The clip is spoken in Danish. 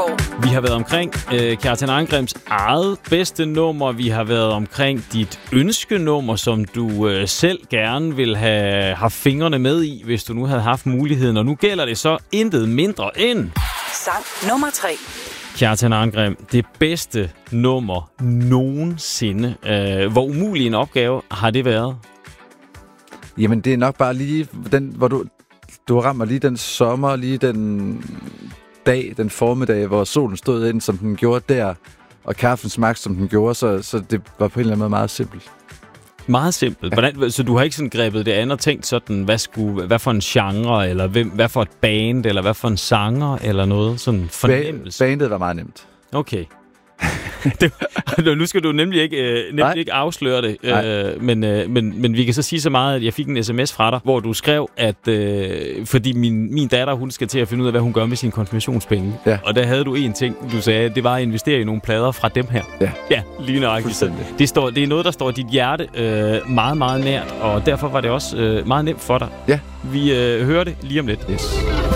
Vi har været omkring Kjartan Angrims eget bedste nummer. Vi har været omkring dit ønskenummer, som du selv gerne vil have haft fingrene med i, hvis du nu havde haft muligheden. Og nu gælder det så intet mindre end... Sang nummer 3. Kjartan Angrim, det bedste nummer nogensinde. Hvor umulig en opgave har det været? Jamen, det er nok bare lige den, hvor du rammer lige den sommer, lige den dag, den formiddag, hvor solen stod ind, som den gjorde der, og kaffen smagte, som den gjorde, så det var på en eller anden måde meget simpelt. Meget simpelt. Hvordan, så du har ikke sådan grebet det andet og tænkt sådan, hvad for en genre, eller hvad for et band, eller hvad for en sanger, eller noget sådan fornemmelse? Bandet var meget nemt. Okay. Nu skal du nemlig ikke afsløre det, men vi kan så sige så meget, at jeg fik en sms fra dig, hvor du skrev, at fordi min datter, hun skal til at finde ud af, hvad hun gør med sine konfirmationspenge. Ja. Og der havde du en ting, du sagde, det var at investere i nogle plader fra dem her. Ja, lige nøjagtigt. Det er noget, der står dit hjerte meget, meget nært, og derfor var det også meget nemt for dig. Ja. Vi hører det lige om lidt. Yes.